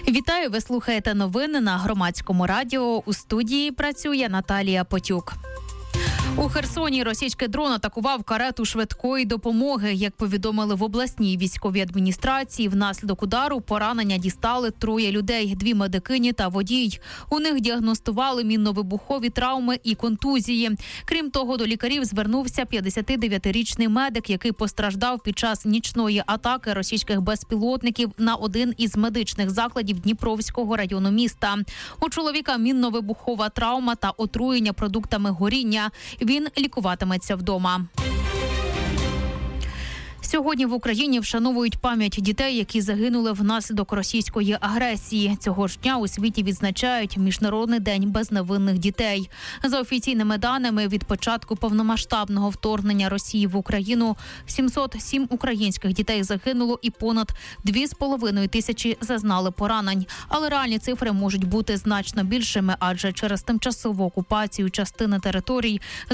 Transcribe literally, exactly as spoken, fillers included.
Вітаю, ви слухаєте новини на Громадському радіо. У студії працює Наталія Потюк. У Херсоні російський дрон атакував карету швидкої допомоги. Як повідомили в обласній військовій адміністрації, внаслідок удару поранення дістали троє людей – дві медикині та водій. У них діагностували мінно-вибухові травми і контузії. Крім того, до лікарів звернувся п'ятдесятидев'ятирічний медик, який постраждав під час нічної атаки російських безпілотників на один із медичних закладів Дніпровського району міста. У чоловіка мінно-вибухова травма та отруєння продуктами горіння. Він лікуватиметься вдома. Сьогодні в Україні вшановують пам'ять дітей, які загинули внаслідок російської агресії. Цього ж дня у світі відзначають Міжнародний день безневинних дітей. За офіційними даними, від початку повномасштабного вторгнення Росії в Україну сімсот сім українських дітей загинуло і понад дві з половиною тисячі зазнали поранень. Але реальні цифри можуть бути значно більшими, адже через тимчасову окупацію частини територій